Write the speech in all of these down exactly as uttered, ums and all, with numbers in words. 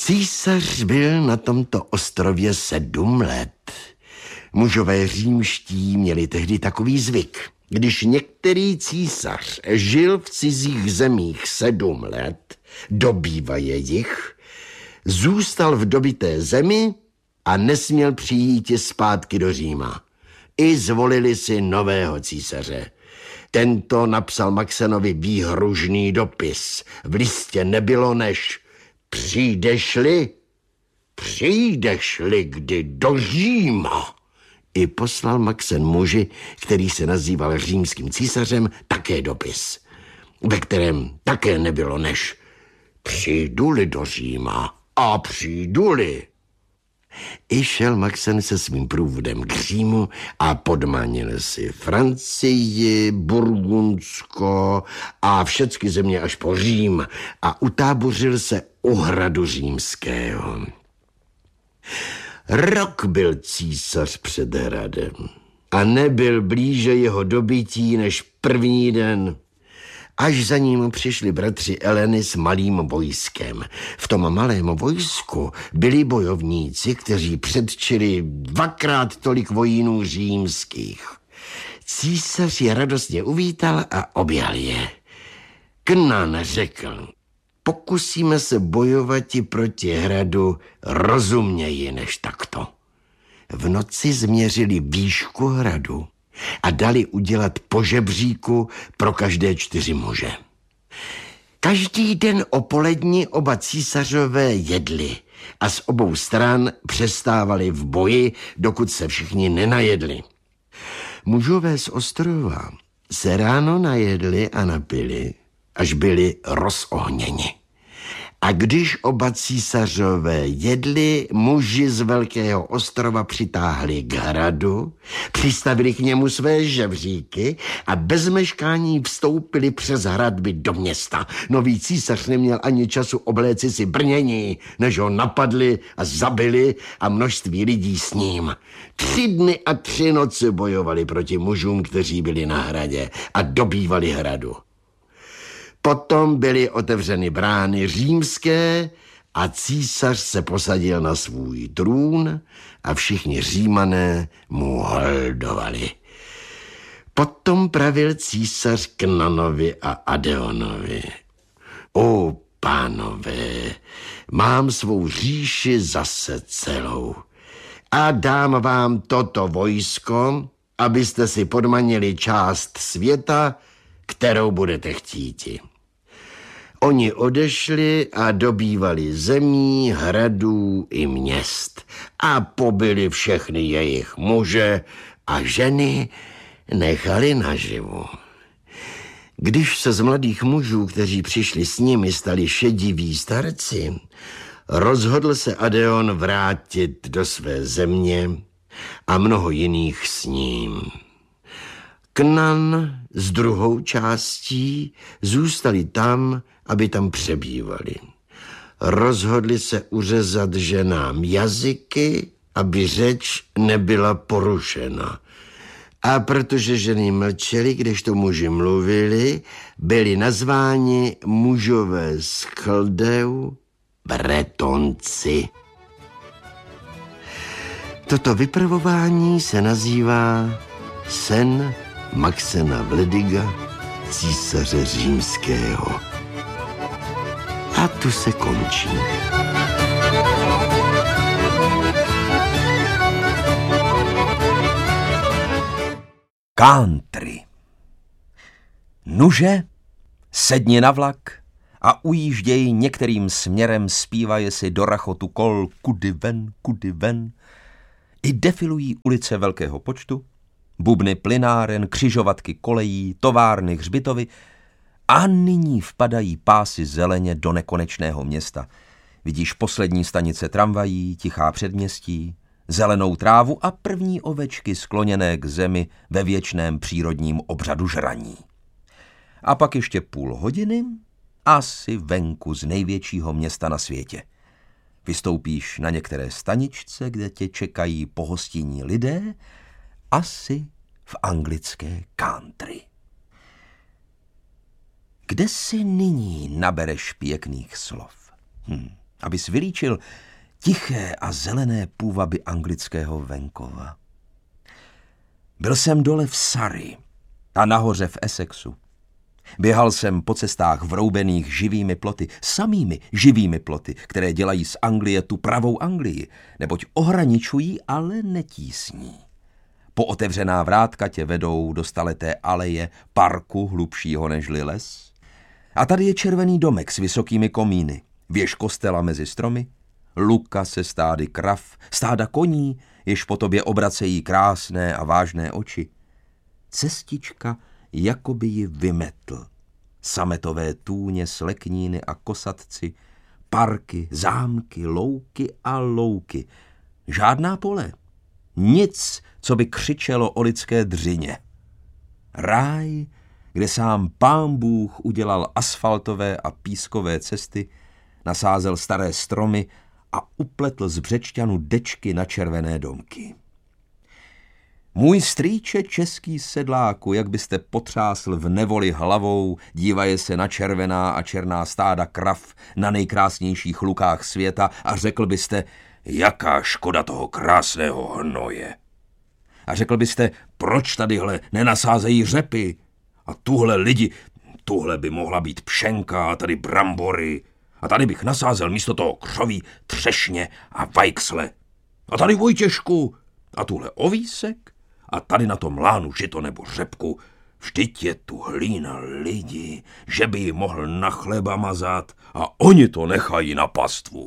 Císař byl na tomto ostrově sedm let. Mužové římští měli tehdy takový zvyk. Když některý císař žil v cizích zemích sedm let, dobývaje jich, zůstal v dobyté zemi a nesměl přijít zpátky do Říma. I zvolili si nového císaře. Tento napsal Maxenovi výhružný dopis. V listě nebylo než přijdeš-li, přijdeš-li kdy do Říma. I poslal Maxen muži, který se nazýval římským císařem, také dopis, ve kterém také nebylo než přijdu-li do Říma a přijdu-li. I šel Maxen se svým průvodem k Římu a podmanil si Francii, Burgundsko a všechny země až po Řím a utábořil se u hradu římského. Rok byl císař před hradem a nebyl blíže jeho dobytí než první den. Až za ním přišli bratři Eleny s malým vojskem. V tom malém vojsku byli bojovníci, kteří předčili dvakrát tolik vojínů římských. Císař je radostně uvítal a objal je. Knan řekl, pokusíme se bojovati proti hradu rozumněji než takto. V noci změřili výšku hradu a dali udělat po žebříku pro každé čtyři muže. Každý den o poledni oba císařové jedli a z obou stran přestávali v boji, dokud se všichni nenajedli. Mužové z ostrova se ráno najedli a napili, až byli rozohněni. A když oba císařové jedli, muži z Velkého ostrova přitáhli k hradu, přistavili k němu své žebříky a bez meškání vstoupili přes hradby do města. Nový císař neměl ani času obléci si brnění, než ho napadli a zabili a množství lidí s ním. Tři dny a tři noci bojovali proti mužům, kteří byli na hradě a dobývali hradu. Potom byly otevřeny brány římské a císař se posadil na svůj trůn a všichni Římané mu holdovali. Potom pravil císař Knanovi a Adeonovi. O pánové, mám svou říši zase celou a dám vám toto vojsko, abyste si podmanili část světa, kterou budete chtíti. Oni odešli a dobývali zemí, hradů i měst a pobili všechny jejich muže a ženy nechali naživu. Když se z mladých mužů, kteří přišli s nimi, stali šediví starci, rozhodl se Adeon vrátit do své země a mnoho jiných s ním. Knan s druhou částí zůstali tam, aby tam přebývali. Rozhodli se uřezat ženám jazyky, aby řeč nebyla porušena. A protože ženy mlčely, kdežto muži mluvili, byli nazváni mužové z Chaldeu Bretonci. Toto vypravování se nazývá sen Maxena Vlediga, císaře římského. A tu se končí. Country. Nuže, sedni na vlak a ujížděj některým směrem, zpívaje si do rachotu kol kudy ven, kudy ven. I defilují ulice velkého počtu, bubny plynáren, křižovatky kolejí, továrny, hřbitovy a nyní vpadají pásy zeleně do nekonečného města. Vidíš poslední stanice tramvají, tichá předměstí, zelenou trávu a první ovečky skloněné k zemi ve věčném přírodním obřadu žraní. A pak ještě půl hodiny asi venku z největšího města na světě. Vystoupíš na některé staničce, kde tě čekají pohostinní lidé, asi v anglické country. Kde si nyní nabereš pěkných slov? Hm. abys vylíčil tiché a zelené půvaby anglického venkova. Byl jsem dole v Surrey a nahoře v Essexu. Běhal jsem po cestách vroubených živými ploty, samými živými ploty, které dělají z Anglie tu pravou Anglii, neboť ohraničují, ale netísní. Po otevřená vrátka tě vedou do staleté aleje parku hlubšího nežli les. A tady je červený domek s vysokými komíny, věž kostela mezi stromy, luka se stády krav, stáda koní, jež po tobě obracejí krásné a vážné oči. Cestička jakoby ji vymetl. Sametové tůně, slekníny a kosatci, parky, zámky, louky a louky. Žádná pole. Nic, co by křičelo o lidské dřině. Ráj, kde sám Pán Bůh udělal asfaltové a pískové cesty, nasázel staré stromy a upletl z břečťanu dečky na červené domky. Můj strýče český sedláku, jak byste potřásl v nevoli hlavou, dívaje se na červená a černá stáda krav na nejkrásnějších lukách světa a řekl byste, jaká škoda toho krásného hnoje. A řekl byste, proč tadyhle nenasázejí řepy? A tuhle lidi, tuhle by mohla být pšenka a tady brambory. A tady bych nasázel místo toho křoví, třešně a vajksle. A tady Vojtěšku. A tuhle ovísek. A tady na tom lánu žito nebo řepku. Vždyť je tu hlína lidi, že by ji mohl na chleba mazat a oni to nechají na pastvu.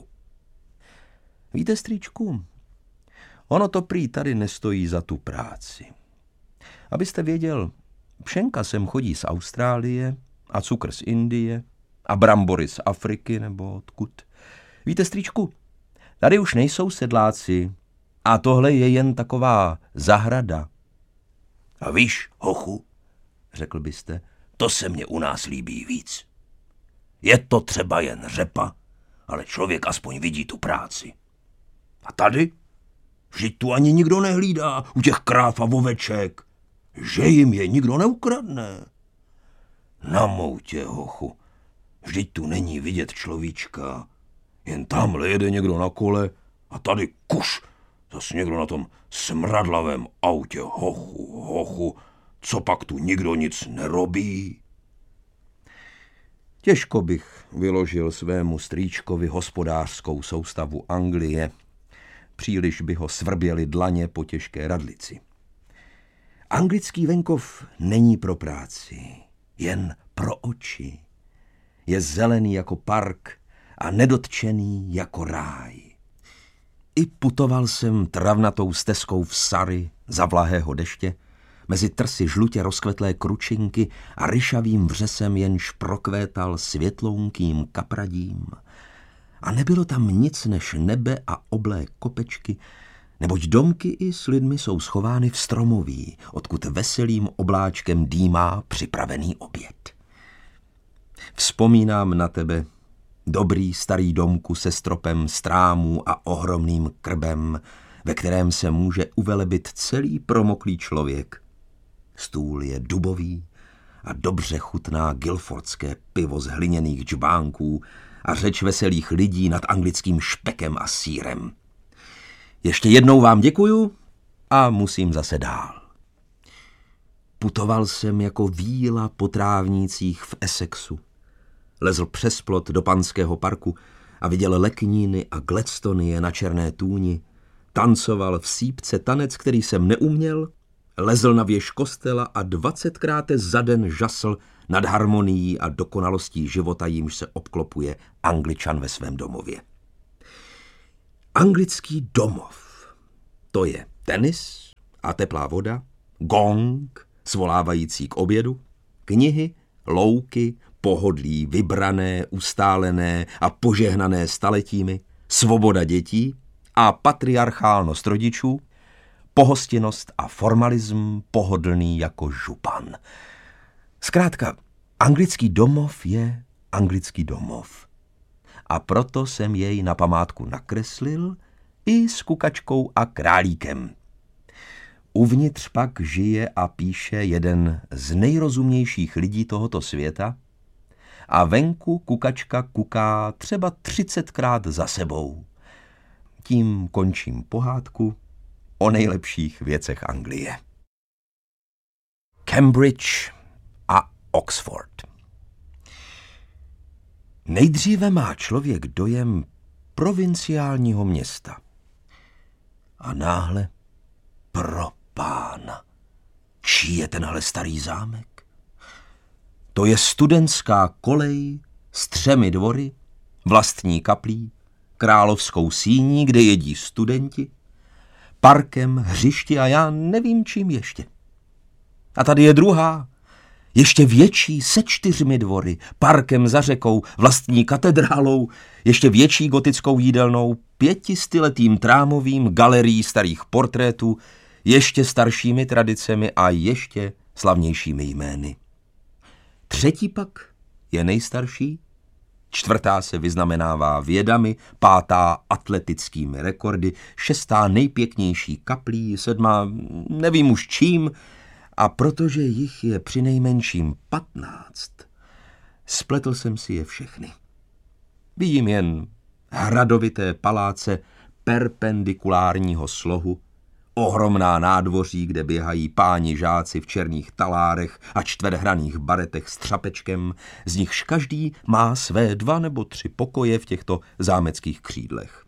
Víte, strýčku, ono to prý tady nestojí za tu práci. Abyste věděl, pšenka sem chodí z Austrálie a cukr z Indie a brambory z Afriky nebo odkud. Víte, strýčku, tady už nejsou sedláci a tohle je jen taková zahrada. A víš, hochu, řekl byste, to se mně u nás líbí víc. Je to třeba jen řepa, ale člověk aspoň vidí tu práci. A tady? Vždyť tu ani nikdo nehlídá u těch kráv a oveček, že jim je nikdo neukradne. Na moutě, hochu, vždyť tu není vidět človíčka, jen tamhle jede někdo na kole a tady kuš, zas někdo na tom smradlavém autě, hochu, hochu, co pak tu nikdo nic nerobí? Těžko bych vyložil svému strýčkovi hospodářskou soustavu Anglie, příliš by ho svrběly dlaně po těžké radlici. Anglický venkov není pro práci, jen pro oči. Je zelený jako park a nedotčený jako ráj. I putoval jsem travnatou stezkou v Surrey za vlahého deště, mezi trsy žlutě rozkvetlé kručinky a ryšavým vřesem jenž prokvétal světlounkým kapradím. A nebylo tam nic než nebe a oblé kopečky, neboť domky i s lidmi jsou schovány v stromoví, odkud veselým obláčkem dýmá připravený oběd. Vzpomínám na tebe, dobrý starý domku se stropem strámů a ohromným krbem, ve kterém se může uvelebit celý promoklý člověk. Stůl je dubový a dobře chutná guilfordské pivo z hliněných džbánků a řeč veselých lidí nad anglickým špekem a sýrem. Ještě jednou vám děkuju a musím zase dál. Putoval jsem jako víla po trávnících v Essexu. Lezl přes plot do Panského parku a viděl lekníny a gladstonie na černé tůni. Tancoval v sípce tanec, který jsem neuměl, lezl na věž kostela a dvacetkrát za den žasl nad harmonií a dokonalostí života, jímž se obklopuje Angličan ve svém domově. Anglický domov. To je tenis a teplá voda, gong, svolávající k obědu, knihy, louky, pohodlí vybrané, ustálené a požehnané staletími, svoboda dětí a patriarchálnost rodičů, pohostinnost a formalism pohodlný jako župan. Zkrátka, anglický domov je anglický domov. A proto jsem jej na památku nakreslil i s kukačkou a králíkem. Uvnitř pak žije a píše jeden z nejrozumnějších lidí tohoto světa a venku kukačka kuká třeba třicetkrát za sebou. Tím končím pohádku o nejlepších věcech Anglie. Cambridge a Oxford. Nejdříve má člověk dojem provinciálního města. A náhle pro pána. Čí je tenhle starý zámek? To je studentská kolej s třemi dvory, vlastní kaplí, královskou síní, kde jedí studenti, parkem, hřišti a já nevím čím ještě. A tady je druhá, ještě větší, se čtyřmi dvory, parkem za řekou, vlastní katedrálou, ještě větší gotickou jídelnou, pětistyletým trámovým galerií starých portrétů, ještě staršími tradicemi a ještě slavnějšími jmény. Třetí pak je nejstarší, čtvrtá se vyznamenává vědami, pátá atletickými rekordy, šestá nejpěknější kaplí, sedmá nevím už čím, a protože jich je přinejmenším patnáct, spletl jsem si je všechny. Vidím jen hradovité paláce perpendikulárního slohu, ohromná nádvoří, kde běhají páni žáci v černých talárech a čtverhraných baretech s třapečkem, z nichž každý má své dva nebo tři pokoje v těchto zámeckých křídlech.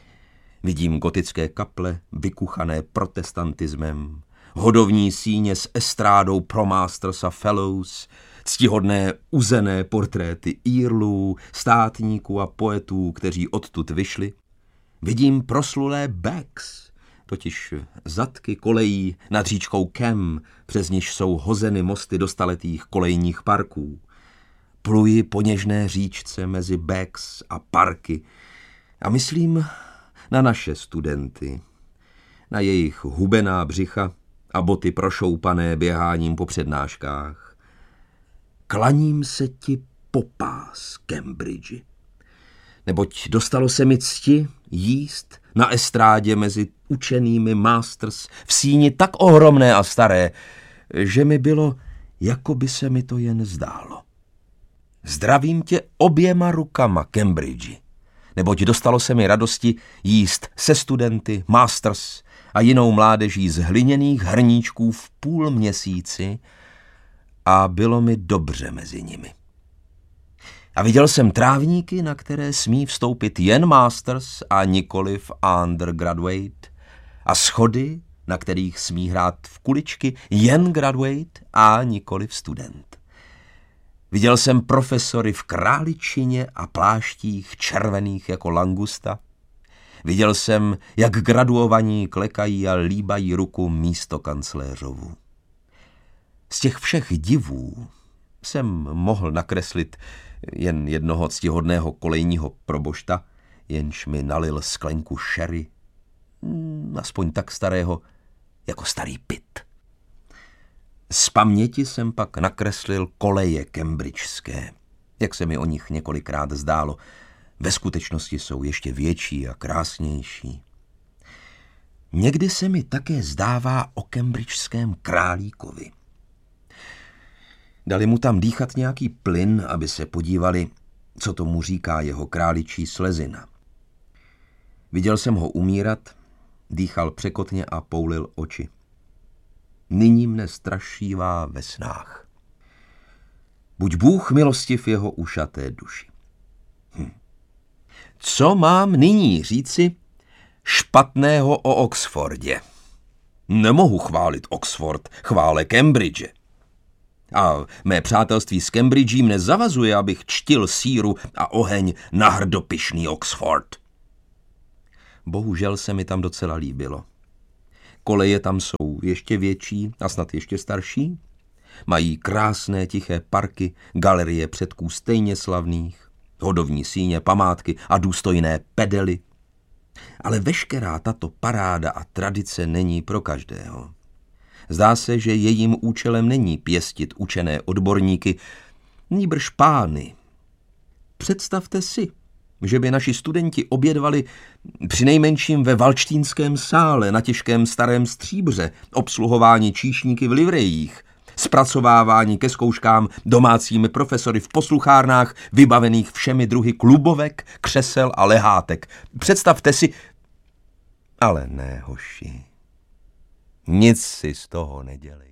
Vidím gotické kaple, vykuchané protestantismem, hodovní síně s estrádou pro masters a fellows, ctihodné uzené portréty írlů, státníků a poetů, kteří odtud vyšli. Vidím proslulé backs, totiž zadky kolejí nad říčkou Cam, přes niž jsou hozeny mosty do staletých kolejních parků. Pluji po něžné říčce mezi backs a parky a myslím na naše studenty, na jejich hubená břicha a boty prošoupané běháním po přednáškách. Klaním se ti popás, Cambridge, neboť dostalo se mi cti jíst na estrádě mezi učenými masters v síni tak ohromné a staré, že mi bylo, jako by se mi to jen zdálo. Zdravím tě oběma rukama, Cambridge, neboť dostalo se mi radosti jíst se studenty, masters a jinou mládeží z hliněných hrníčků v půl měsíci a bylo mi dobře mezi nimi. A viděl jsem trávníky, na které smí vstoupit jen masters a nikoliv undergraduate, a schody, na kterých smí hrát v kuličky jen graduate a nikoliv student. Viděl jsem profesory v králičině a pláštích červených jako langusta. Viděl jsem, jak graduovaní klekají a líbají ruku místo kancléřovu. Z těch všech divů jsem mohl nakreslit jen jednoho ctihodného kolejního probošta, jenž mi nalil sklenku sherry, aspoň tak starého, jako starý Pitt. Z paměti jsem pak nakreslil koleje cambridgeské, jak se mi o nich několikrát zdálo. Ve skutečnosti jsou ještě větší a krásnější. Někdy se mi také zdává o cambridgeském králíkovi. Dali mu tam dýchat nějaký plyn, aby se podívali, co tomu říká jeho králičí slezina. Viděl jsem ho umírat, dýchal překotně a poulil oči. Nyní mne strašívá ve snách. Buď Bůh milostiv jeho ušaté duši. Hm. Co mám nyní říci špatného o Oxfordě? Nemohu chválit Oxford, chvále Cambridge. A mé přátelství s Cambridge mne zavazuje, abych čtil síru a oheň na hrdopyšný Oxford. Bohužel se mi tam docela líbilo. Koleje tam jsou ještě větší a snad ještě starší. Mají krásné tiché parky, galerie předků stejně slavných, hodovní síně, památky a důstojné pedely. Ale veškerá tato paráda a tradice není pro každého. Zdá se, že jejím účelem není pěstit učené odborníky, nýbrž pány. Představte si, že by naši studenti obědvali přinejmenším ve Valštínském sále na těžkém starém stříbře, obsluhováni číšníky v livrejích, zpracovávání ke zkouškám domácími profesory v posluchárnách, vybavených všemi druhy klubovek, křesel a lehátek. Představte si... Ale ne, hoši, nic si z toho nedělej.